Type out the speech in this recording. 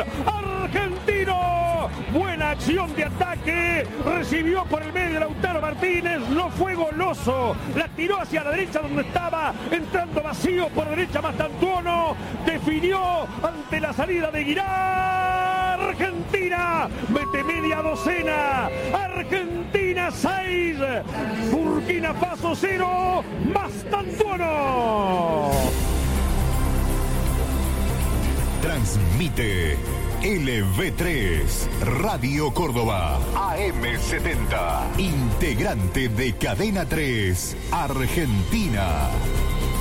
argentino. Buena acción de ataque, recibió por el medio Lautaro Martínez, no fue goloso, la tiró hacia la derecha donde estaba entrando vacío por derecha Mastantuono, definió ante la salida de Guirá. Argentina mete media docena, Argentina 6, Burkina Faso 0, Mastantuono. Transmite LV3, Radio Córdoba, AM70, integrante de Cadena 3, Argentina.